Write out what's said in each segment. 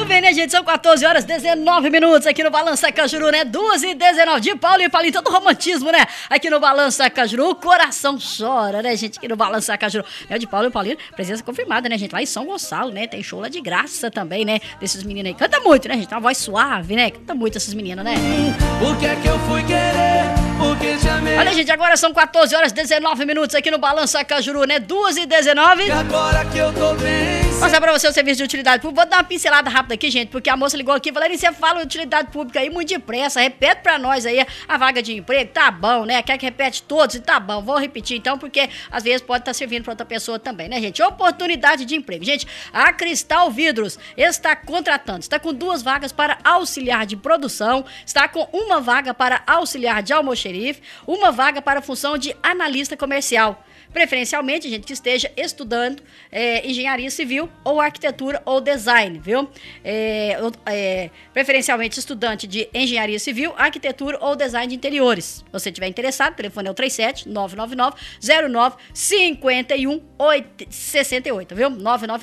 Muito bem, né, gente? São 14 horas 19 minutos aqui no Balança Cajuru, né? 2h19 de Paulo e Paulinho, todo romantismo, né? Aqui no Balança Cajuru, o coração chora, né, gente? Aqui no Balança Cajuru. É de Paulo e Paulinho, presença confirmada, né, gente? Lá em São Gonçalo, né? Tem show lá de graça também, né? Desses meninos aí. Canta muito, né, gente? Tem uma voz suave, né? Canta muito essas meninas, né? Por que é que eu fui querer? Porque te amei. Olha, gente, agora são 14 horas 19 minutos aqui no Balança Cajuru, né? 2h19. E agora que eu tô bem. Passar pra você o serviço de utilidade pública. Vou dar uma pincelada rápida aqui, gente, porque a moça ligou aqui e falou: você fala utilidade pública aí muito depressa, repete pra nós aí a vaga de emprego, tá bom, né? Quer que repete todos? Tá bom, vou repetir então, porque às vezes pode estar servindo pra outra pessoa também, né, gente? Oportunidade de emprego. Gente, a Cristal Vidros está contratando, está com 2 vagas para auxiliar de produção, está com 1 vaga para auxiliar de almoxerife, 1 vaga para a função de analista comercial. Preferencialmente, gente, que esteja estudando engenharia civil ou arquitetura ou design, viu? Preferencialmente estudante de engenharia civil, arquitetura ou design de interiores. Se você estiver interessado, o telefone é o 37-999-09-5168, viu?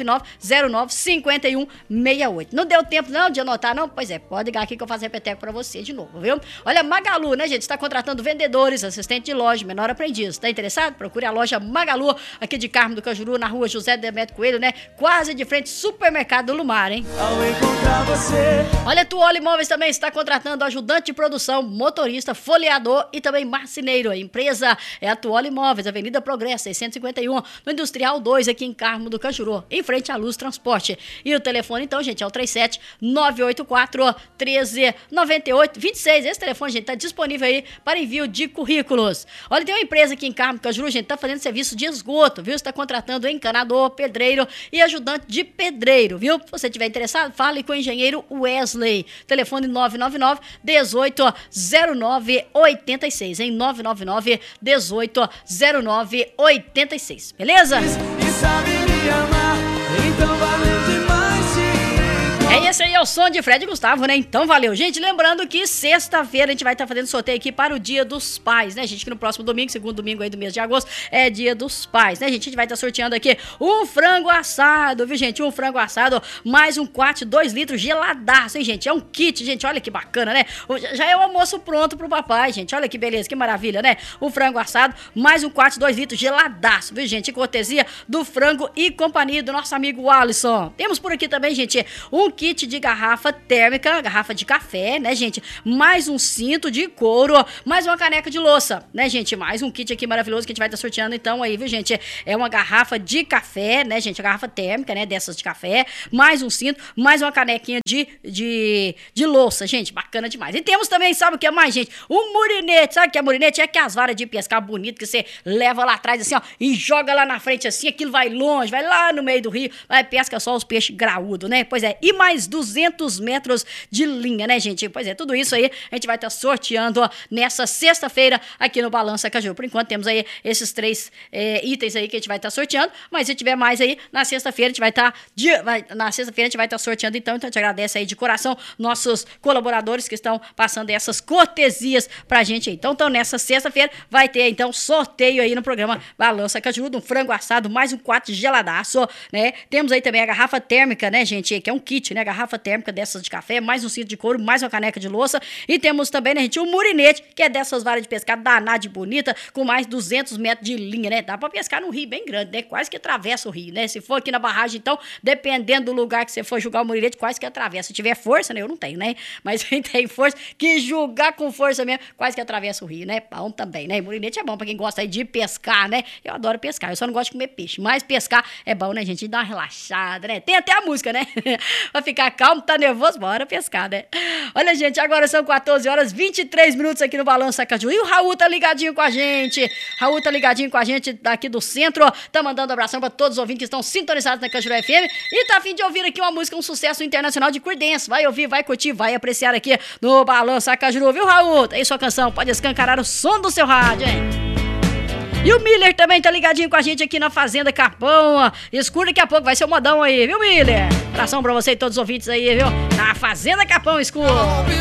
999-09-5168. Não deu tempo não de anotar, não? Pois é, pode ligar aqui que eu faço repeteco pra você de novo, viu? Olha, Magalu, né, gente? Está contratando vendedores, assistente de loja, menor aprendiz. Tá interessado? Procure a loja Magalu, aqui de Carmo do Cajuru, na rua José Demetrio Coelho, né? Quase de frente, supermercado do Lumar, hein? Ao encontrar você. Olha, Tuoli Imóveis também está contratando ajudante de produção, motorista, folheador e também marceneiro. A empresa é a Tuoli Imóveis, Avenida Progresso, 651, no Industrial 2, aqui em Carmo do Cajuru, em frente à Luz Transporte. E o telefone, então, gente, é o 37-984-1398-26. Esse telefone, gente, tá disponível aí para envio de currículos. Olha, tem uma empresa aqui em Carmo do Cajuru, gente, tá fazendo serviço de esgoto, viu? Está contratando encanador, pedreiro e ajudante de pedreiro, viu? Se você estiver interessado, fale com o engenheiro Wesley. Telefone 999-1809-86, hein? 999-1809-86, beleza? E sabe me amar, então valeu demais te encontrar. Esse aí é o som de Fred e Gustavo, né? Então valeu. Gente, lembrando que sexta-feira a gente vai estar fazendo sorteio aqui para o Dia dos Pais, né, gente? Que no próximo domingo, segundo domingo aí do mês de agosto, é Dia dos Pais, né, gente? A gente vai estar sorteando aqui um frango assado, viu, gente? Um frango assado, mais um quart 2 litros geladaço, hein, gente? É um kit, gente. Olha que bacana, né? Já é o almoço pronto pro papai, gente. Olha que beleza, que maravilha, né? Um frango assado, mais um quart 2 litros geladaço, viu, gente? Cortesia do Frango e Companhia do nosso amigo Alisson. Temos por aqui também, gente, um kit de garrafa térmica, garrafa de café, né, gente? Mais um cinto de couro, mais uma caneca de louça, né, gente? Mais um kit aqui maravilhoso que a gente vai estar sorteando então aí, viu, gente? É uma garrafa de café, né, gente? A garrafa térmica, né, dessas de café, mais um cinto, mais uma canequinha de louça, gente, bacana demais. E temos também, sabe o que é mais, gente? Um murinete, sabe o que é murinete? É que as varas de pescar bonito que você leva lá atrás assim, ó, e joga lá na frente assim, aquilo vai longe, vai lá no meio do rio, vai pesca só os peixes graúdos, né? Pois é, e mais 200 metros de linha, né, gente? Pois é, tudo isso aí a gente vai estar sorteando nessa sexta-feira aqui no Balança Cajuru. Por enquanto temos aí esses 3 itens aí que a gente vai estar sorteando, mas se tiver mais aí, na sexta-feira a gente vai estar sorteando então a gente agradece aí de coração nossos colaboradores que estão passando essas cortesias pra gente aí. Então nessa sexta-feira vai ter então sorteio aí no programa Balança Cajuru, de um frango assado, mais um quart geladaço, né? Temos aí também a garrafa térmica, né, gente? Que é um kit, né? Garrafa térmica dessas de café, mais um cinto de couro, mais uma caneca de louça. E temos também, né, gente, um murinete, que é dessas varas de pescar danada de bonita, com mais 200 metros de linha, né? Dá pra pescar num rio bem grande, né? Quase que atravessa o rio, né? Se for aqui na barragem, então, dependendo do lugar que você for jogar o murinete, quase que atravessa. Se tiver força, né? Eu não tenho, né? Mas quem tem força, que jogar com força mesmo, quase que atravessa o rio, né? Bom também, né? Murinete é bom pra quem gosta aí de pescar, né? Eu adoro pescar, eu só não gosto de comer peixe, mas pescar é bom, né, gente? Dá uma relaxada, né? Tem até a música, né? Pra ficar calmo, tá nervoso, bora pescar, né? Olha, gente, agora são 14 horas 23 minutos aqui no Balança Cajuru. E o Raul tá ligadinho com a gente. Raul tá ligadinho com a gente daqui do centro. Tá mandando abração pra todos os ouvintes que estão sintonizados na Cajuru FM. E tá a fim de ouvir aqui uma música, um sucesso internacional de Creedence. Vai ouvir, vai curtir, vai apreciar aqui no Balança Cajuru, viu, Raul? Tá aí sua canção, pode escancarar o som do seu rádio, hein? E o Miller também tá ligadinho com a gente aqui na Fazenda Capão. Escura daqui a pouco, vai ser o modão aí, viu, Miller? Abração pra você e todos os ouvintes aí, viu? Na Fazenda Capão, escuro.